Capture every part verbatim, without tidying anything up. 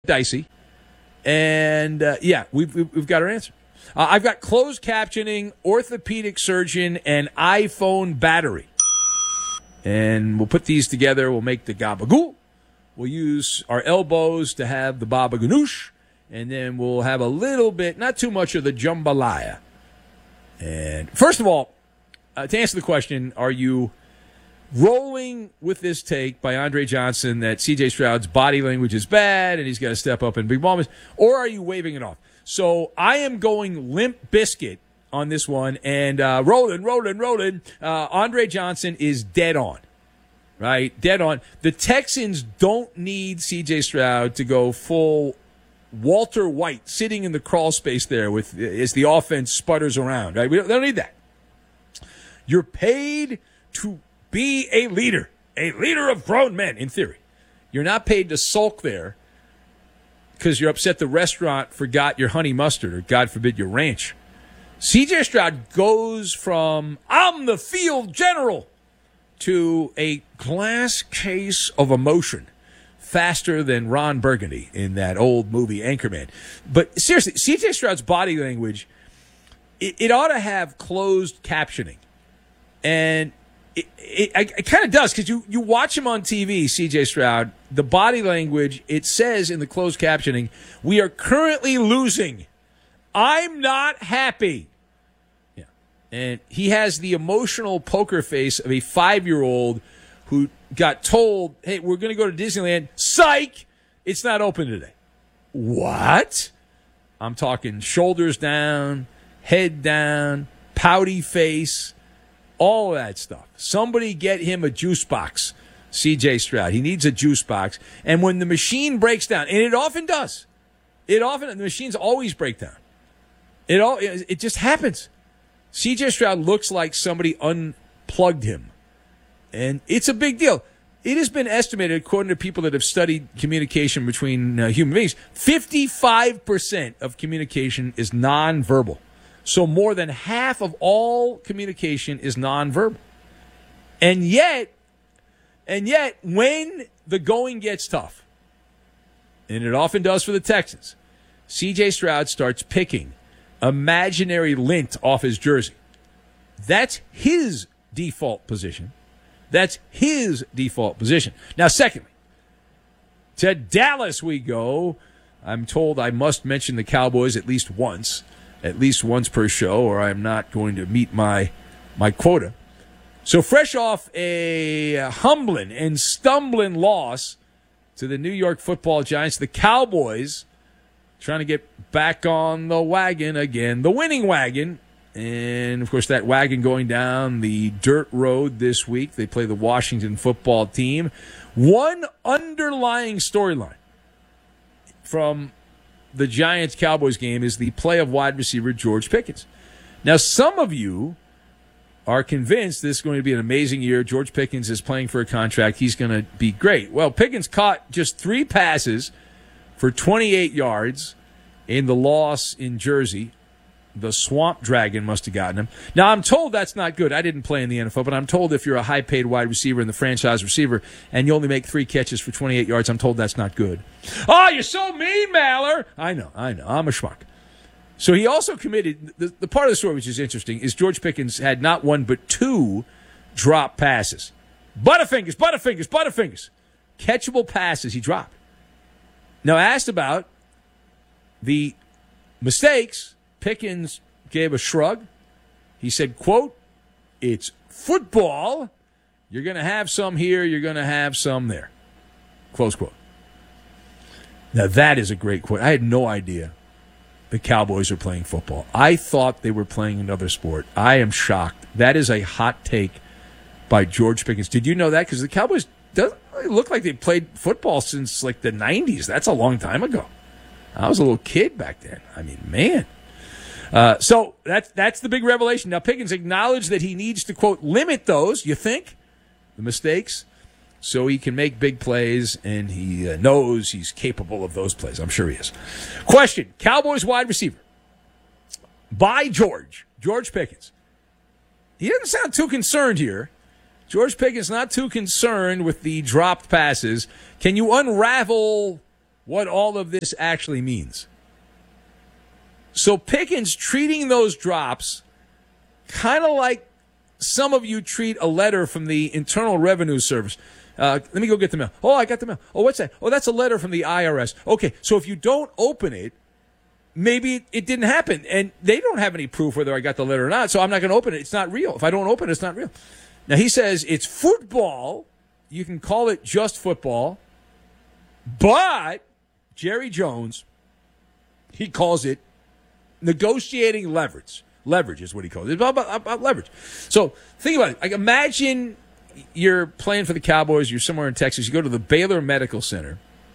dicey. And, uh, yeah, we've, we've, we've got our answer. Uh, I've got closed captioning, orthopedic surgeon, and iPhone battery. And we'll put these together. We'll make the gabagoo. We'll use our elbows to have the baba ganoush. And then we'll have a little bit, not too much of the jambalaya. And first of all, uh, to answer the question, are you rolling with this take by Andre Johnson that C J Stroud's body language is bad and he's got to step up in big moments, or are you waving it off? So I am going Limp Biscuit on this one, and uh, rolling, rolling, rolling. Uh, Andre Johnson is dead on, right? Dead on. The Texans don't need C J Stroud to go full Walter White sitting in the crawl space there with as the offense sputters around, right? We don't, they don't need that. You're paid to be a leader, a leader of grown men, in theory. You're not paid to sulk there because you're upset the restaurant forgot your honey mustard or, God forbid, your ranch. C J Stroud goes from, I'm the field general, to a glass case of emotion faster than Ron Burgundy in that old movie Anchorman. But seriously, C J Stroud's body language, it, it ought to have closed captioning. And It, it, it kind of does, because you, you watch him on T V, C J Stroud, the body language, it says in the closed captioning, we are currently losing. I'm not happy. Yeah. And he has the emotional poker face of a five-year-old who got told, hey, we're going to go to Disneyland. Psych! It's not open today. What? I'm talking shoulders down, head down, pouty face. All of that stuff. Somebody get him a juice box, C J Stroud. He needs a juice box. And when the machine breaks down, and it often does, it often, the machines always break down. It all, it just happens. C J Stroud looks like somebody unplugged him. And it's a big deal. It has been estimated, according to people that have studied communication between uh, human beings, fifty-five percent of communication is nonverbal. So more than half of all communication is nonverbal. And yet, and yet, when the going gets tough, and it often does for the Texans, C J Stroud starts picking imaginary lint off his jersey. That's his default position. That's his default position. Now, secondly, to Dallas we go. I'm told I must mention the Cowboys at least once. At least once per show, or I'm not going to meet my my quota. So fresh off a humbling and stumbling loss to the New York Football Giants, the Cowboys trying to get back on the wagon again, the winning wagon. And, of course, that wagon going down the dirt road this week. They play the Washington football team. One underlying storyline from the Giants-Cowboys game is the play of wide receiver George Pickens. Now, some of you are convinced this is going to be an amazing year. George Pickens is playing for a contract. He's going to be great. Well, Pickens caught just three passes for twenty-eight yards in the loss in Jersey. The Swamp Dragon must have gotten him. Now, I'm told that's not good. I didn't play in the N F L, but I'm told if you're a high-paid wide receiver and the franchise receiver and you only make three catches for twenty-eight yards, I'm told that's not good. Oh, you're so mean, Maller. I know, I know. I'm a schmuck. So he also committed, the, the part of the story which is interesting is George Pickens had not one but two drop passes. Butterfingers, Butterfingers, Butterfingers. Catchable passes he dropped. Now, asked about the mistakes, Pickens gave a shrug. He said, quote, it's football. You're going to have some here. You're going to have some there. Close quote. Now, that is a great quote. I had no idea the Cowboys are playing football. I thought they were playing another sport. I am shocked. That is a hot take by George Pickens. Did you know that? Because the Cowboys doesn't really look like they played football since like the nineties. That's a long time ago. I was a little kid back then. I mean, man. Uh, so that's that's the big revelation. Now, Pickens acknowledged that he needs to, quote, limit those, you think, the mistakes, so he can make big plays, and he uh, knows he's capable of those plays. I'm sure he is. Question, Cowboys wide receiver, by George, George Pickens. He doesn't sound too concerned here. George Pickens not too concerned with the dropped passes. Can you unravel what all of this actually means. So Pickens treating those drops kind of like some of you treat a letter from the Internal Revenue Service. Uh, let me go get the mail. Oh, I got the mail. Oh, what's that? Oh, that's a letter from the I R S. Okay, so if you don't open it, maybe it didn't happen. And they don't have any proof whether I got the letter or not, so I'm not going to open it. It's not real. If I don't open it, it's not real. Now, he says it's football. You can call it just football. But Jerry Jones, he calls it negotiating leverage. Leverage is what he calls it. It's about, about, about leverage. So think about it. Like, imagine you're playing for the Cowboys. You're somewhere in Texas. You go to the Baylor Medical Center.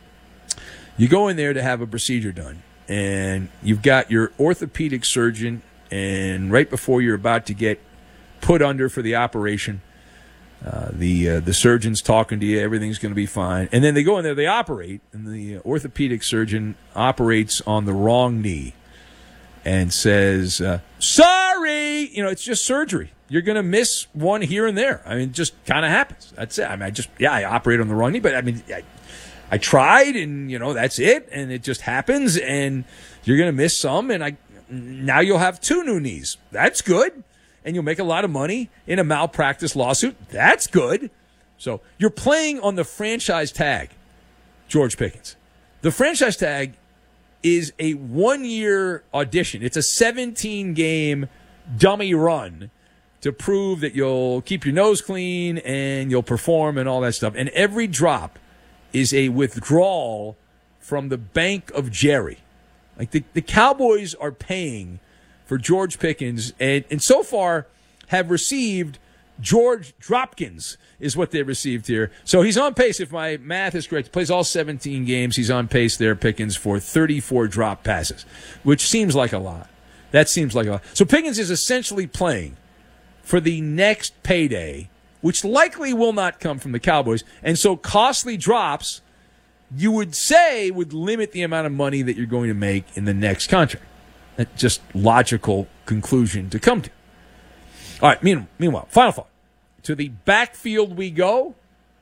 You go in there to have a procedure done. And you've got your orthopedic surgeon. And right before you're about to get put under for the operation, uh, the uh, the surgeon's talking to you. Everything's going to be fine. And then they go in there. They operate. And the orthopedic surgeon operates on the wrong knee. And says, uh, sorry, you know, it's just surgery. You're going to miss one here and there. I mean, it just kind of happens. That's it. I mean, I just, yeah, I operate on the wrong knee, but I mean, I, I tried and, you know, that's it. And it just happens and you're going to miss some. And I, now you'll have two new knees. That's good. And you'll make a lot of money in a malpractice lawsuit. That's good. So you're playing on the franchise tag, George Pickens. The franchise tag is a one-year audition. It's a seventeen-game dummy run to prove that you'll keep your nose clean and you'll perform and all that stuff. And every drop is a withdrawal from the Bank of Jerry. Like the, the Cowboys are paying for George Pickens and, and so far have received George Dropkins is what they received here. So he's on pace, if my math is correct. He plays all seventeen games. He's on pace there, Pickens, for thirty-four drop passes, which seems like a lot. That seems like a lot. So Pickens is essentially playing for the next payday, which likely will not come from the Cowboys. And so costly drops, you would say, would limit the amount of money that you're going to make in the next contract. That's just logical conclusion to come to. All right, meanwhile, final thought. To the backfield we go.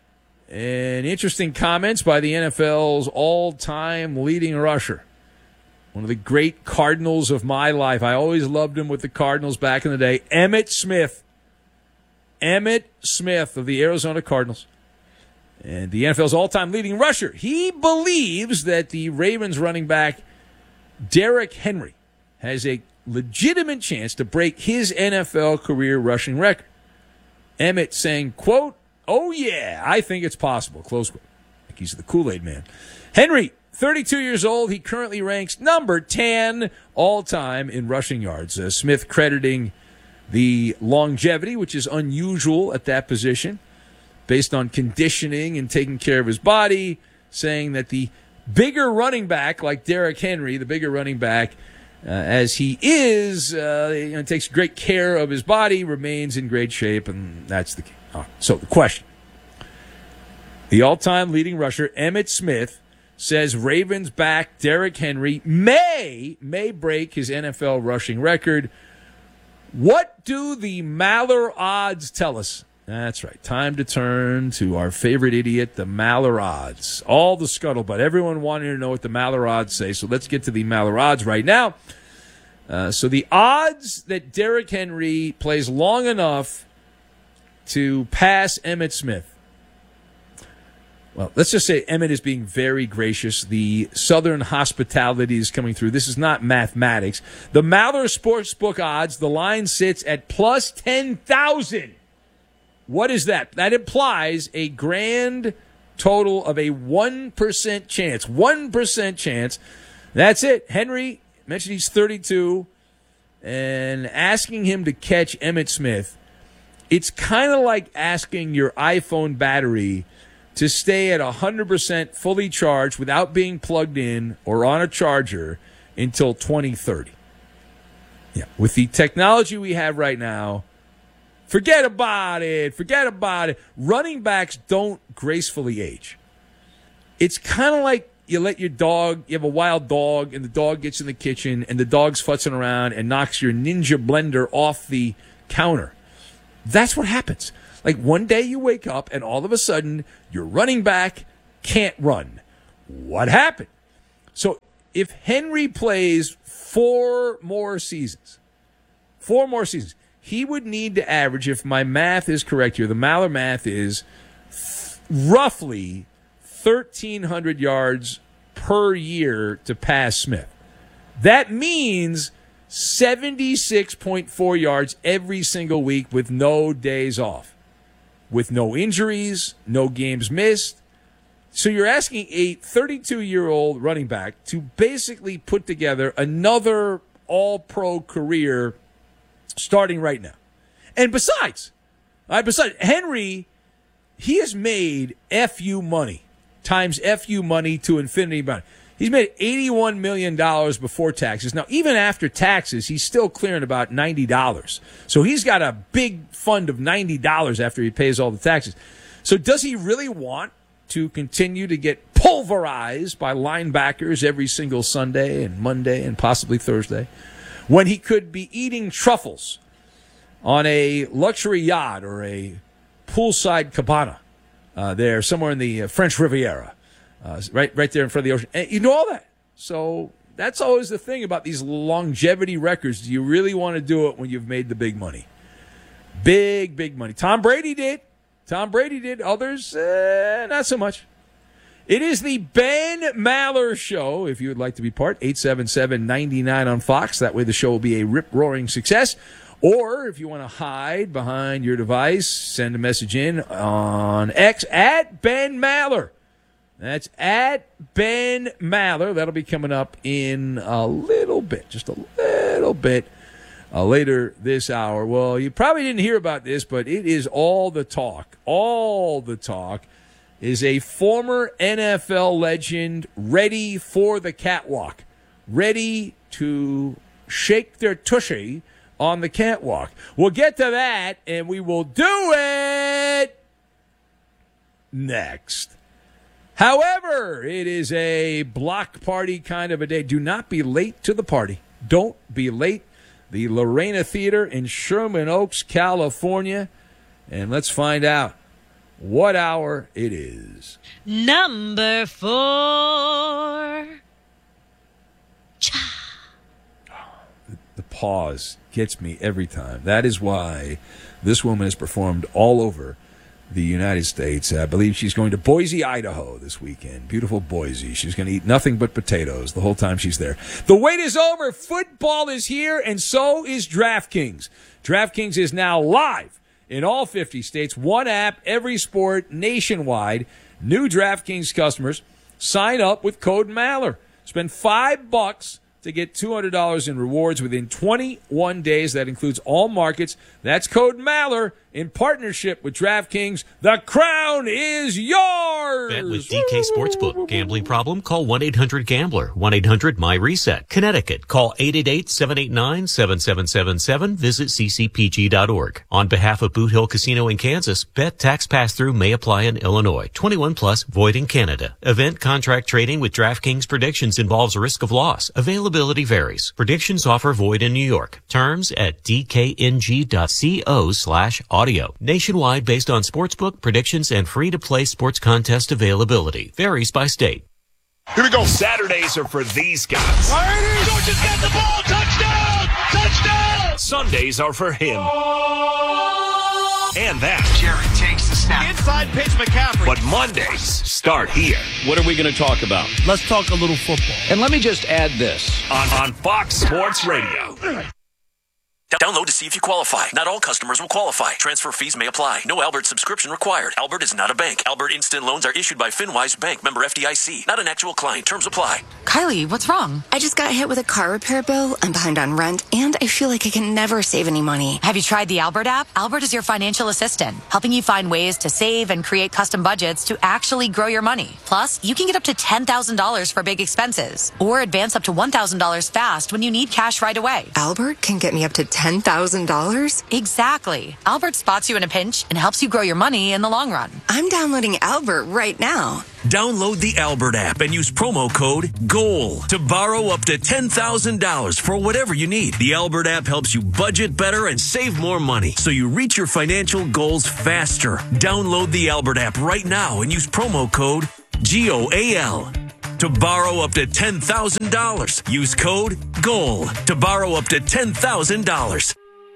And interesting comments by the N F L's all-time leading rusher. One of the great Cardinals of my life. I always loved him with the Cardinals back in the day. Emmitt Smith. Emmitt Smith of the Arizona Cardinals. And the N F L's all-time leading rusher. He believes that the Ravens running back, Derrick Henry, has a legitimate chance to break his N F L career rushing record. Emmitt saying, quote, oh yeah, I think it's possible, close quote. Like he's the Kool-Aid man. Henry, thirty-two years old, he currently ranks number ten all-time in rushing yards. Uh, Smith crediting the longevity, which is unusual at that position, based on conditioning and taking care of his body, saying that the bigger running back, like Derrick Henry, the bigger running back, Uh, as he is, uh, you know, takes great care of his body, remains in great shape, and that's the key. Oh, so the question. The all-time leading rusher, Emmitt Smith, says Ravens back Derrick Henry may, may break his N F L rushing record. What do the Maller odds tell us? That's right. Time to turn to our favorite idiot, the Maller odds. All the scuttlebutt. Everyone wanting to know what the Maller odds say. So let's get to the Maller odds right now. Uh, so the odds that Derrick Henry plays long enough to pass Emmitt Smith. Well, let's just say Emmitt is being very gracious. The Southern hospitality is coming through. This is not mathematics. The Maller Sportsbook odds, the line sits at plus ten thousand. What is that? That implies a grand total of a one percent chance. one percent chance. That's it. Henry mentioned he's thirty-two. And asking him to catch Emmitt Smith, it's kind of like asking your iPhone battery to stay at one hundred percent fully charged without being plugged in or on a charger until twenty thirty. Yeah, with the technology we have right now, forget about it. Forget about it. Running backs don't gracefully age. It's kind of like you let your dog, you have a wild dog, and the dog gets in the kitchen, and the dog's futzing around and knocks your Ninja blender off the counter. That's what happens. Like one day you wake up, and all of a sudden, your running back can't run. what happened? So if Henry plays four more seasons, four more seasons, he would need to average, if my math is correct here, the Maller math is f- roughly thirteen hundred yards per year to pass Smith. That means seventy-six point four yards every single week with no days off, with no injuries, no games missed. So you're asking a thirty-two-year-old running back to basically put together another all-pro career starting right now. And besides, all right, besides, Henry, he has made F U money times F U money to infinity money. He's made eighty-one million dollars before taxes. Now, even after taxes, he's still clearing about ninety dollars. So he's got a big fund of ninety dollars after he pays all the taxes. So does he really want to continue to get pulverized by linebackers every single Sunday and Monday and possibly Thursday when he could be eating truffles on a luxury yacht or a poolside cabana uh, there somewhere in the uh, French Riviera, uh, right, right there in front of the ocean? And you know all that. So that's always the thing about these longevity records. Do you really want to do it when you've made the big money? Big, big money. Tom Brady did. Tom Brady did. Others, uh, not so much. It is the Ben Maller Show. If you would like to be part, eight seven seven, nine nine on Fox. That way the show will be a rip-roaring success. Or if you want to hide behind your device, send a message in on X at Ben Maller. That's at Ben Maller. That'll be coming up in a little bit, just a little bit. Uh, later this hour. Well, you probably didn't hear about this, but it is all the talk. All the talk is a former N F L legend ready for the catwalk, ready to shake their tushy on the catwalk. We'll get to that, and we will do it next. However, it is a block party kind of a day. Do not be late to the party. Don't be late. The Lorena Theater in Sherman Oaks, California. And let's find out what hour it is. Number four. Cha. The, the pause gets me every time. That is why this woman has performed all over the United States. I believe she's going to Boise, Idaho this weekend. Beautiful Boise. She's going to eat nothing but potatoes the whole time she's there. The wait is over. Football is here, and so is DraftKings. DraftKings is now live in all fifty states. One app, every sport, nationwide. New DraftKings customers sign up with code Maller. Spend five bucks to get two hundred dollars in rewards within twenty-one days. That includes all markets. That's code Maller in partnership with DraftKings. The crown is yours. Bet with D K Sportsbook. Gambling problem? Call one eight hundred gambler. one eight hundred my reset. Connecticut. Call eight eight eight, seven eight nine, seven seven seven seven. Visit c c p g dot org. On behalf of Boot Hill Casino in Kansas, bet tax pass-through may apply in Illinois. twenty-one plus, void in Canada. Event contract trading with DraftKings predictions involves risk of loss. Availability varies. Predictions offer void in New York. Terms at d k n g dot co slash audio. Nationwide based on sportsbook predictions and free-to-play sports contest availability. Varies by state. Here we go. Saturdays are for these guys. Georgia's got the ball. Touchdown! Touchdown! Sundays are for him. And that. Jarrett takes the snap. Inside pitch McCaffrey. But Mondays start here. What are we going to talk about? Let's talk a little football. And let me just add this. On, on Fox Sports Radio. Download to see if you qualify. Not all customers will qualify. Transfer fees may apply. No Albert subscription required. Albert is not a bank. Albert Instant Loans are issued by FinWise Bank, member F D I C. Not an actual client. Terms apply. Kylie, what's wrong? I just got hit with a car repair bill. I'm behind on rent, and I feel like I can never save any money. Have you tried the Albert app? Albert is your financial assistant, helping you find ways to save and create custom budgets to actually grow your money. Plus, you can get up to ten thousand dollars for big expenses, or advance up to one thousand dollars fast when you need cash right away. Albert can get me up to ten thousand dollars? Exactly. Albert spots you in a pinch and helps you grow your money in the long run. I'm downloading Albert right now. Download the Albert app and use promo code GOAL to borrow up to ten thousand dollars for whatever you need. The Albert app helps you budget better and save more money so you reach your financial goals faster. Download the Albert app right now and use promo code G O A L. to borrow up to ten thousand dollars. Use code GOAL to borrow up to ten thousand dollars.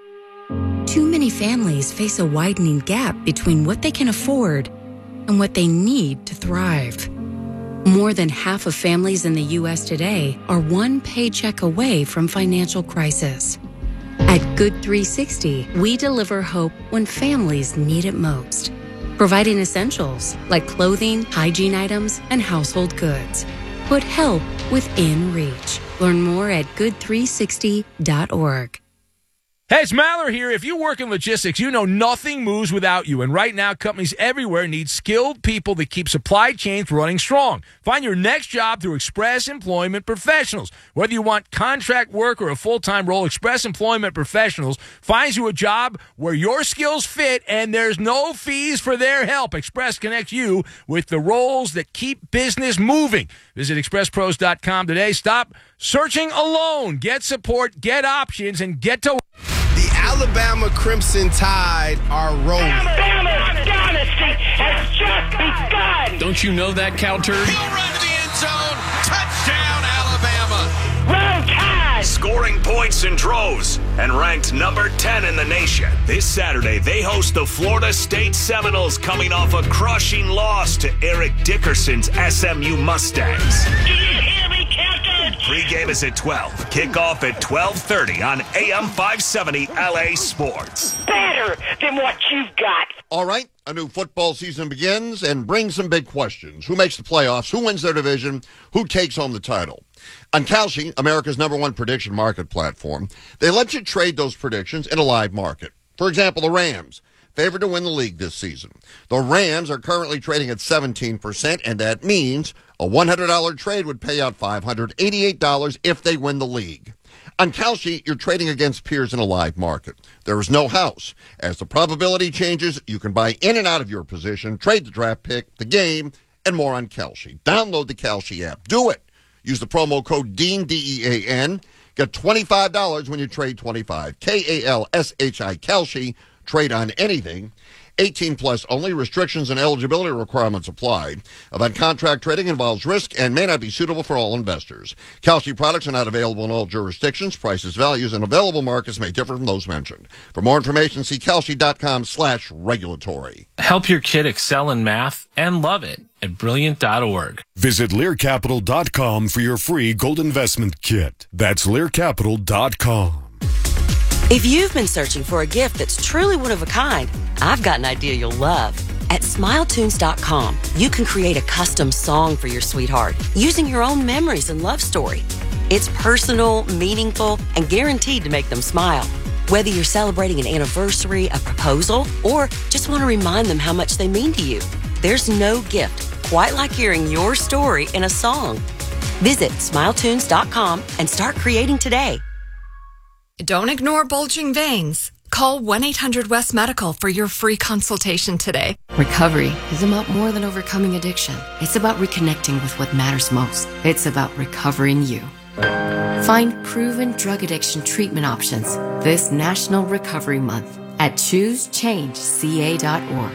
Too many families face a widening gap between what they can afford and what they need to thrive. More than half of families in the U S today are one paycheck away from financial crisis. At Good three sixty, we deliver hope when families need it most, providing essentials like clothing, hygiene items, and household goods. Put help within reach. Learn more at good three sixty dot org. Hey, it's Maller here. If you work in logistics, you know nothing moves without you. And right now, companies everywhere need skilled people that keep supply chains running strong. Find your next job through Express Employment Professionals. Whether you want contract work or a full-time role, Express Employment Professionals finds you a job where your skills fit and there's no fees for their help. Express connects you with the roles that keep business moving. Visit express pros dot com today. Stop searching alone. Get support, get options, and get to... The Alabama Crimson Tide are rolling. Alabama's dynasty has just begun. Don't you know that, cow turd? He'll run to the end zone. Touchdown, Alabama. Roll Tide. Scoring points in droves and ranked number ten in the nation. This Saturday, they host the Florida State Seminoles, coming off a crushing loss to Eric Dickerson's S M U Mustangs. Do you hear me, Captain? Pre-game is at twelve. Kickoff at twelve thirty on A M five seventy L A Sports. Better than what you've got. All right, a new football season begins and brings some big questions. Who makes the playoffs? Who wins their division? Who takes home the title? On Kalshi, America's number one prediction market platform, they let you trade those predictions in a live market. For example, the Rams, favored to win the league this season. The Rams are currently trading at seventeen percent, and that means a one hundred dollars trade would pay out five hundred eighty-eight dollars if they win the league. On Kalshi, you're trading against peers in a live market. There is no house. As the probability changes, you can buy in and out of your position, trade the draft pick, the game, and more on Kalshi. Download the Kalshi app. Do it. Use the promo code DEAN, D E A N. Get twenty-five dollars when you trade twenty-five. K A L S H I, Kalshi. Trade on anything. eighteen plus only. Restrictions and eligibility requirements apply. Event contract trading involves risk and may not be suitable for all investors. Kalshi products are not available in all jurisdictions. Prices, values, and available markets may differ from those mentioned. For more information, see Kalshi.com slash regulatory. Help your kid excel in math and love it at brilliant dot org. Visit Lear Capital dot com for your free gold investment kit. That's Lear Capital dot com. If you've been searching for a gift that's truly one of a kind, I've got an idea you'll love. At smile tunes dot com, you can create a custom song for your sweetheart using your own memories and love story. It's personal, meaningful, and guaranteed to make them smile. Whether you're celebrating an anniversary, a proposal, or just want to remind them how much they mean to you, there's no gift quite like hearing your story in a song. Visit smile tunes dot com and start creating today. Don't ignore bulging veins. Call one eight hundred West Medical for your free consultation today. Recovery is about more than overcoming addiction. It's about reconnecting with what matters most. It's about recovering you. Find proven drug addiction treatment options this National Recovery Month at choose change C A dot org.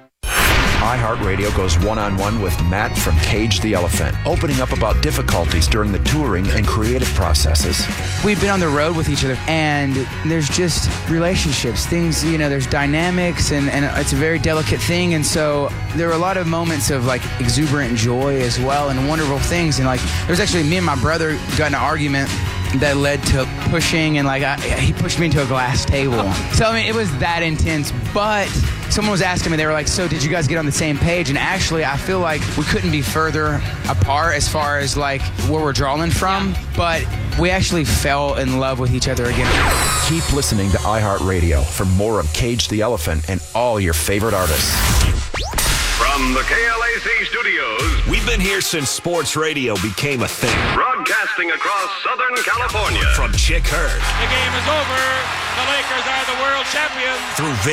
iHeartRadio goes one-on-one with Matt from Cage the Elephant, opening up about difficulties during the touring and creative processes. We've been on the road with each other, and there's just relationships, things, you know, there's dynamics, and, and it's a very delicate thing, and so there were a lot of moments of, like, exuberant joy as well, and wonderful things, and, like, there was actually, me and my brother got in an argument that led to pushing, and, like, I, he pushed me into a glass table. So, I mean, it was that intense, but someone was asking me, they were like, so did you guys get on the same page? And actually, I feel like we couldn't be further apart as far as, like, where we're drawing from, but we actually fell in love with each other again. Keep listening to iHeartRadio for more of Cage the Elephant and all your favorite artists. From the K L A C studios, we've been here since sports radio became a thing. Broadcasting across Southern California. From Chick Hearn. The game is over. The Lakers are the world champions. Through Vince